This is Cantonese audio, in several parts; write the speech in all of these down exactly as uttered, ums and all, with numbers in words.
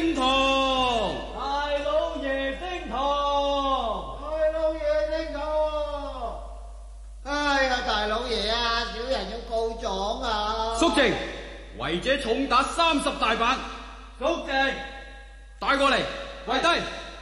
升堂。 大老爺升堂， 大老爺升堂。哎呀，大老爺啊，小人要告狀啊！ 肅靜，違者重打三十大板。 肅靜， 帶過嚟，跪低。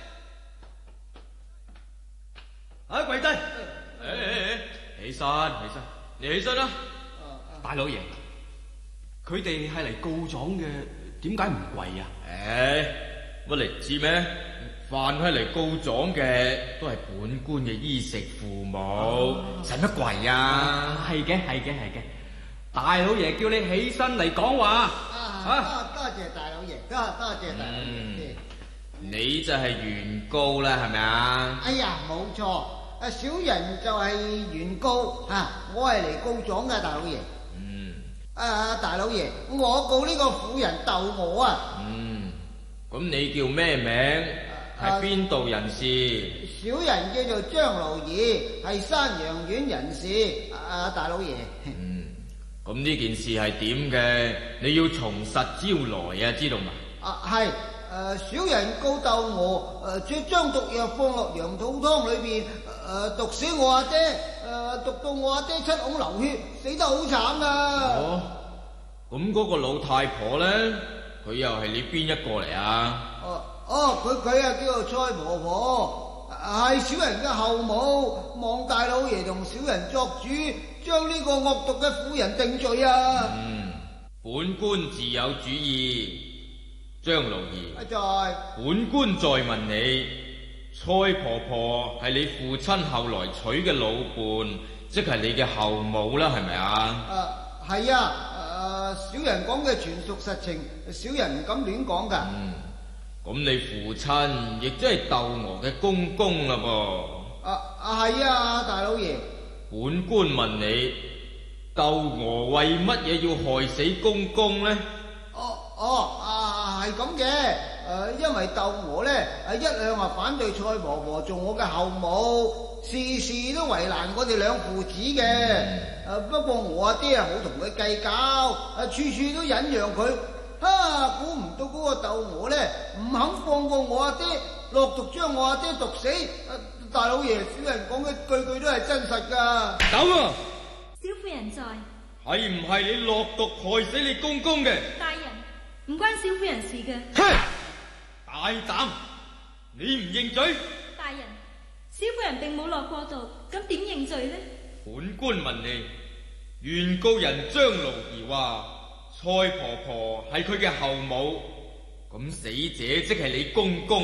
啊，跪低。 誒誒誒，起身起身，你起身啦。大老爺，佢哋係嚟告狀嘅，點解唔跪啊？ 誒，乜你唔知咩？凡係嚟告狀嘅，都係本官嘅衣食父母，使乜跪啊？ 係嘅係嘅係嘅，大老爺叫你起身嚟講話。 啊，多多謝大老爺，多多謝大老爺。 你就係原告啦，係咪啊？ 哎呀，冇錯，誒，小人就係原告吓，我係嚟告狀嘅，大老爺。 嗯。 啊，大老爺，我告呢個婦人鬥我啊。 嗯，咁你叫咩名？係邊度人士？ 小人叫做張勞儀，係山陽縣人士。啊，大老爺。 嗯，咁呢件事係點嘅？你要從實招來啊，知道嘛？ 啊，係。誒，小人告鬥我，誒，將毒藥放落羊肚湯裏邊，誒，毒死我阿爹，誒，毒到我阿爹七孔流血，死得好慘啊！ 哦，咁嗰個老太婆咧，佢又係你邊一個嚟啊？ 哦哦，佢佢啊叫做蔡婆婆，係小人嘅後母，望大老爺同小人作主，將呢個惡毒嘅婦人定罪啊！ 嗯，本官自有主意。張勞儀， 在本官再問你，蔡婆婆係你父親後來娶嘅老伴，即係你嘅後母啦，係咪啊？ 誒，係啊，誒，小人講嘅全屬實情，小人唔敢亂講噶。 嗯，咁你父親亦即係竇娥嘅公公啦噃。 啊啊，係啊，大老爺。 本官問你，竇娥為乜嘢要害死公公呢？ 哦哦，啊係咁嘅，誒，因為竇娥咧，誒一向啊反對蔡婆婆做我嘅後母，事事都為難我哋兩父子嘅。誒，不過我阿爹啊冇同佢計較，誒處處都忍讓佢。哈，估唔到嗰個竇娥咧唔肯放過我阿爹，落毒將我阿爹毒死。誒，大老爺，小人講嘅句句都係真實噶。 走啊！ 小婦人在。 係唔係你落毒害死你公公嘅？ 大人，唔關小婦人事嘅。 哼！大膽！你唔認罪？ 大人，小婦人並冇落過毒，咁點認罪呢？ 本官問你，原告人張勞儀話蔡婆婆係佢嘅後母，咁死者即係你公公